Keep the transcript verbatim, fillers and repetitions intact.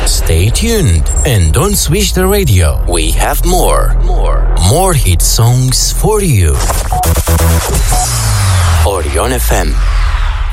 Just stay tuned and don't switch the radio. We have more, more, more hit songs for you. Orion F M.